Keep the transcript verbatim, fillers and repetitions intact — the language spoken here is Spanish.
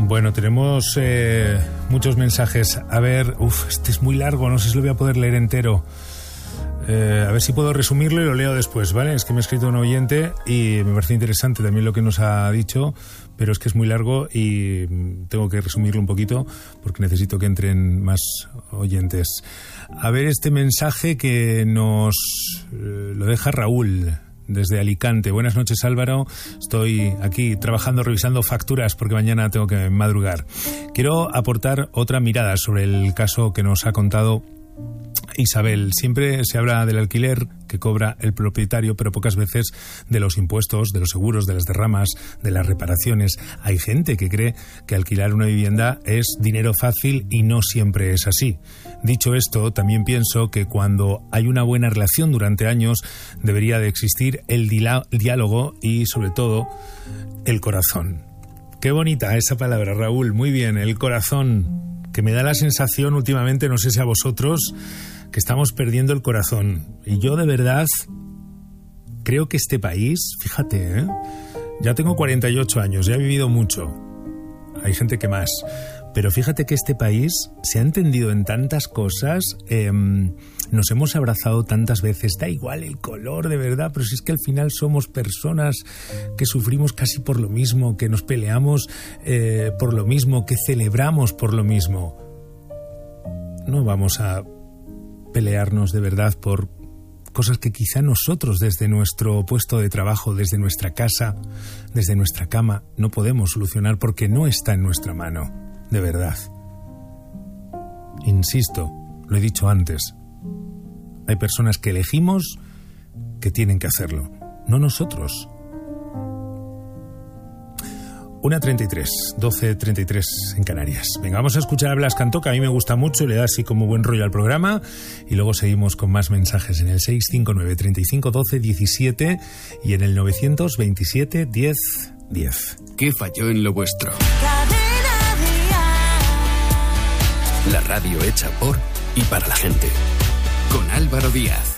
Bueno, tenemos eh, muchos mensajes. A ver, uff, este es muy largo, no sé si lo voy a poder leer entero. Eh, a ver si puedo resumirlo y lo leo después, ¿vale? Es que me ha escrito un oyente y me parece interesante también lo que nos ha dicho, pero es que es muy largo y tengo que resumirlo un poquito porque necesito que entren más oyentes. A ver este mensaje que nos eh, lo deja Raúl desde Alicante. Buenas noches, Álvaro. Estoy aquí trabajando, revisando facturas porque mañana tengo que madrugar. Quiero aportar otra mirada sobre el caso que nos ha contado Isabel. Siempre se habla del alquiler que cobra el propietario, pero pocas veces de los impuestos, de los seguros, de las derramas, de las reparaciones. Hay gente que cree que alquilar una vivienda es dinero fácil y no siempre es así. Dicho esto, también pienso que cuando hay una buena relación durante años debería de existir el diálogo y, sobre todo, el corazón. Qué bonita esa palabra, Raúl. Muy bien, el corazón, que me da la sensación últimamente, no sé si a vosotros, que estamos perdiendo el corazón. Y yo de verdad creo que este país, fíjate, ¿eh? Ya tengo cuarenta y ocho años, ya he vivido mucho. Hay gente que más. Pero fíjate que este país se ha entendido en tantas cosas, eh, nos hemos abrazado tantas veces, da igual el color de verdad, pero si es que al final somos personas que sufrimos casi por lo mismo, que nos peleamos eh, por lo mismo, que celebramos por lo mismo. No vamos a pelearnos de verdad por cosas que quizá nosotros desde nuestro puesto de trabajo, desde nuestra casa, desde nuestra cama, no podemos solucionar porque no está en nuestra mano. De verdad. Insisto, lo he dicho antes. Hay personas que elegimos que tienen que hacerlo, no nosotros. una treinta y tres, doce treinta y tres en Canarias. Venga, vamos a escuchar a Blas Cantó, que a mí me gusta mucho, le da así como buen rollo al programa, y luego seguimos con más mensajes en el seis cinco nueve, treinta y cinco, doce, diecisiete y en el novecientos veintisiete, diez, diez. ¿Qué falló en lo vuestro? La radio hecha por y para la gente. Con Álvaro Díaz.